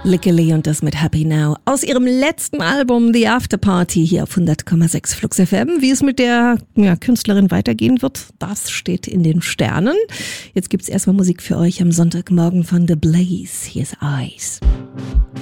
Lickily und das mit Happy Now. Aus ihrem letzten Album The After Party hier auf 100,6 Flux FM. Wie es mit der Künstlerin weitergehen wird, das steht in den Sternen. Jetzt gibt's erstmal Musik für euch am Sonntagmorgen von The Blaze. Hier ist Eyes.